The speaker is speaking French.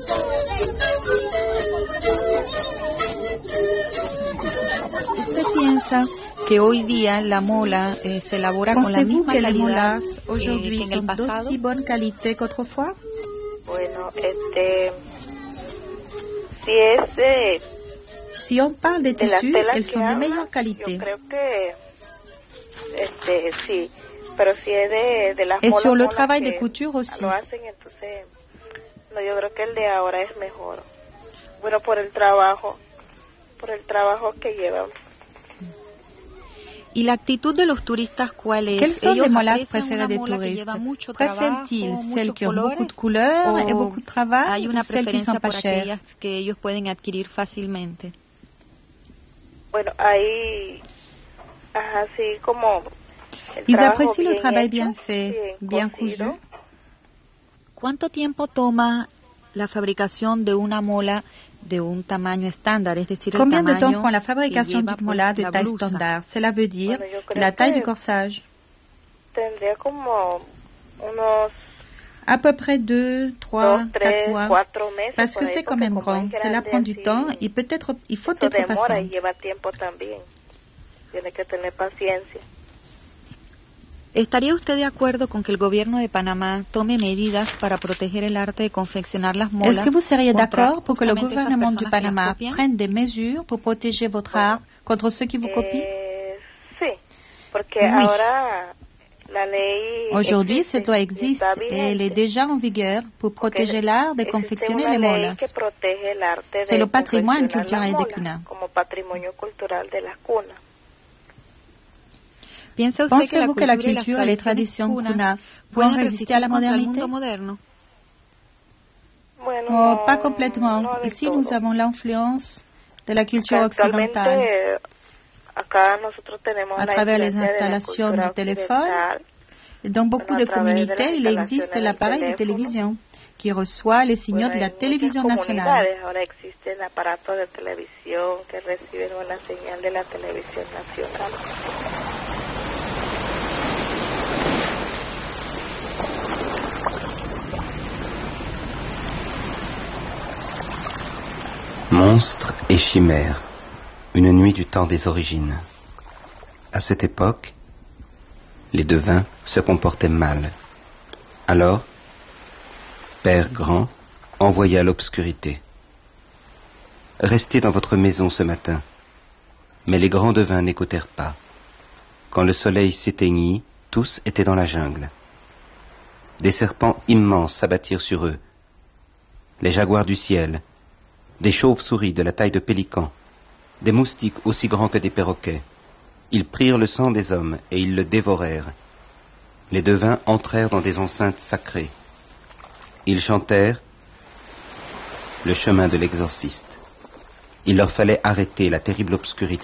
¿Usted piensa que hoy día la mola se elabora con la misma que les calidad molas aujourd'hui que en el sont pasado? d'aussi bonne qualité qu'autrefois? Bueno, si es Si on parle des de las tissus, telas elles que sont de hablan, meilleure yo qualité. creo que sí, pero si es de las Et molas sur le molas travail que des coutures aussi. lo hacen, entonces no, yo creo que el de ahora es mejor. Bueno, por el trabajo que llevan. ¿Y la actitud de los turistas cuál es? Quelles sont les ¿Ellos molas aprecian préférées una des mola que touristes? lleva mucho Préfèrent-ils trabajo, celles muchos qui ont beaucoup de colores, couleurs et o beaucoup de travail hay una ou celles qui preferencia sont por pas chères? aquellas que ellos pueden adquirir fácilmente? Bueno, ahí, así como el Ils trabajo apprécient le bien travail hecho, bien fait, bien cosido. cousu. ¿Cuánto tiempo toma la fabricación de una mola de un tamaño estándar? Es decir, el Combien de temps tamaño prend la que fabrication lleva, d'une mola de la taille blusa. standard? Cela veut dire Bueno, yo creo la taille que du corsage. tendría como unos À peu près 2, 3, 2, 4 3, mois. 4 meses. Parce por que ahí, c'est quand porque même como grand. es Cela grande prend du así, temps et il faut eso être demora y patiente. lleva tiempo también. Tiene que tener paciencia. ¿Estaría usted de acuerdo con que el gobierno de Panamá tome medidas para proteger el arte de confeccionar las molas? Est-ce que vous seriez contra d'accord pour que le justamente esas gouvernement du personas que las Panama copian? prenne des mesures pour protéger votre art contre ceux qui vous copient? Sí, porque Oui. ahora la ley Aujourd'hui, existe cette loi y existe está et elle est vigente. déjà en vigueur pour protéger l'art de Existe confectionner una les ley molas. que protege el arte C'est de le patrimoine confeccionar culturel las des molas cunas. como patrimonio cultural de las cunas. ¿Piensa usted Pensez-vous que la y las culture et les traditions cunas kuna pueden vont résister à la contra el modernité? mundo moderno? Bueno, Oh, no, pas complètement. no del Ici, todo. nous avons l'influence de la culture Actualmente, occidentale acá nosotros tenemos à la travers les influencia de la installations cultura du téléphone. occidental. Et dans beaucoup Bueno, de a través de las communautés, il existe instalaciones l'appareil del de teléfono. télévision qui reçoit les signaux Bueno, de la en muchas télévision nationale. comunidades ahora existen aparatos de televisión que reciben una señal de la televisión nacional. Monstres et chimères, une nuit du temps des origines. À cette époque, les devins se comportaient mal. Alors, Père Grand envoya l'obscurité. Restez dans votre maison ce matin. Mais les grands devins n'écoutèrent pas. Quand le soleil s'éteignit, tous étaient dans la jungle. Des serpents immenses s'abattirent sur eux. Les jaguars du ciel, des chauves-souris de la taille de pélicans, des moustiques aussi grands que des perroquets. Ils prirent le sang des hommes et ils le dévorèrent. Les devins entrèrent dans des enceintes sacrées. Ils chantèrent le chemin de l'exorciste. Il leur fallait arrêter la terrible obscurité.